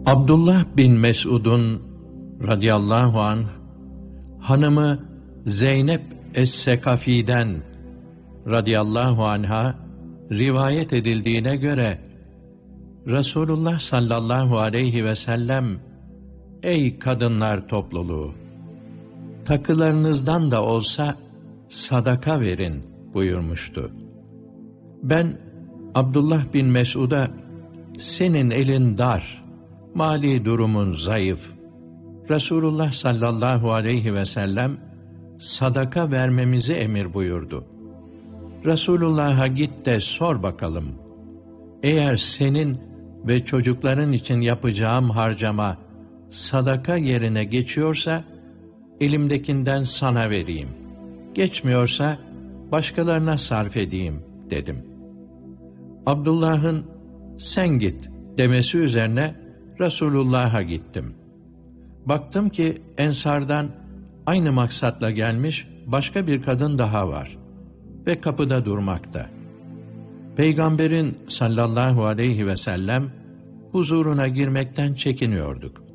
Abdullah bin Mes'ud'un radıyallahu anh hanımı Zeynep Es-Sekafi'den radıyallahu anha rivayet edildiğine göre Resulullah sallallahu aleyhi ve sellem "Ey kadınlar topluluğu! Takılarınızdan da olsa sadaka verin" buyurmuştu. Ben Abdullah bin Mes'ud'a "Senin elin dar, mali durumun zayıf. Resulullah sallallahu aleyhi ve sellem sadaka vermemizi emir buyurdu. Resulullah'a git de sor bakalım. Eğer senin ve çocukların için yapacağım harcama sadaka yerine geçiyorsa elimdekinden sana vereyim. Geçmiyorsa başkalarına sarf edeyim" dedim. Abdullah'ın "Sen git" demesi üzerine Resulullah'a gittim. Baktım ki Ensardan aynı maksatla gelmiş başka bir kadın daha var ve kapıda durmakta. Peygamberin sallallahu aleyhi ve sellem huzuruna girmekten çekiniyorduk.